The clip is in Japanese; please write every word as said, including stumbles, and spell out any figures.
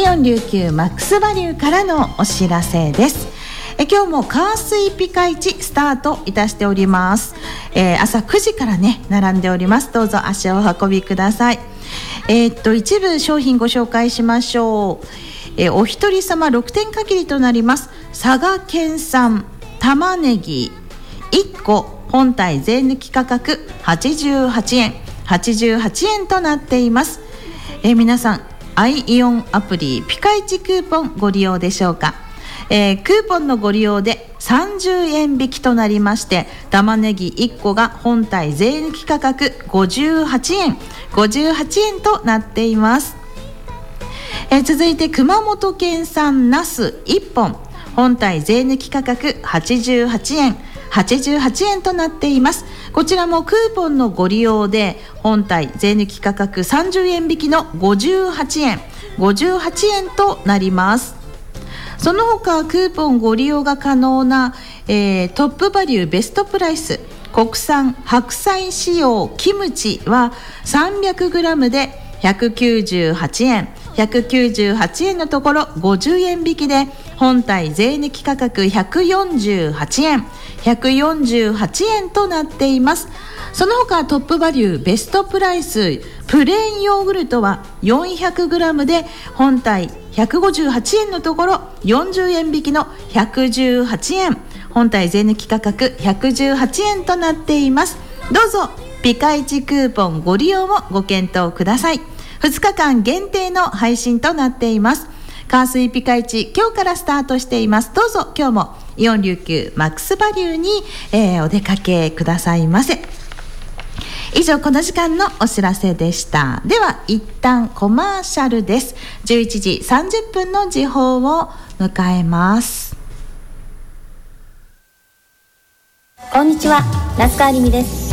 イオン琉球マックスバリューからのお知らせです。え今日も火水ピカイチスタートいたしております。えー、朝くじからね並んでおります。どうぞ足をお運びください。えー、っと一部商品ご紹介しましょう。えー、お一人様ろくてん限りとなります佐賀県産玉ねぎいっこ本体税抜き価格はちじゅうはちえんはちじゅうはちえんとなっています。えー、皆さんアイイオンアプリピカイチクーポンご利用でしょうか。えー、クーポンのご利用でさんじゅうえん引きとなりまして、玉ねぎいっこが本体税抜き価格ごじゅうはちえんごじゅうはちえんとなっています。えー、続いて熊本県産ナスいっぽん本体税抜き価格はちじゅうはちえんはちじゅうはちえんとなっています。こちらもクーポンのご利用で本体税抜き価格さんじゅうえん引きのごじゅうはちえんごじゅうはちえんとなります。その他クーポンご利用が可能な、えー、トップバリューベストプライス国産白菜使用キムチは さんびゃくグラム でひゃくきゅうじゅうはちえんひゃくきゅうじゅうはちえんのところごじゅうえん引きで本体税抜き価格ひゃくよんじゅうはちえんひゃくよんじゅうはちえんとなっています。その他トップバリューベストプライスプレーンヨーグルトは よんひゃくグラム で本体ひゃくごじゅうはちえんのところよんじゅうえん引きのひゃくじゅうはちえん本体税抜き価格ひゃくじゅうはちえんとなっています。どうぞピカイチクーポンご利用もご検討ください。ふつかかん限定の配信となっています。火水ピカイチ今日からスタートしています。どうぞ今日もイオン琉球マックスバリューに、えー、お出かけくださいませ。以上この時間のお知らせでした。では一旦コマーシャルです。じゅういちじさんじゅっぷんの時報を迎えます。 こんにちは、那須川りみです。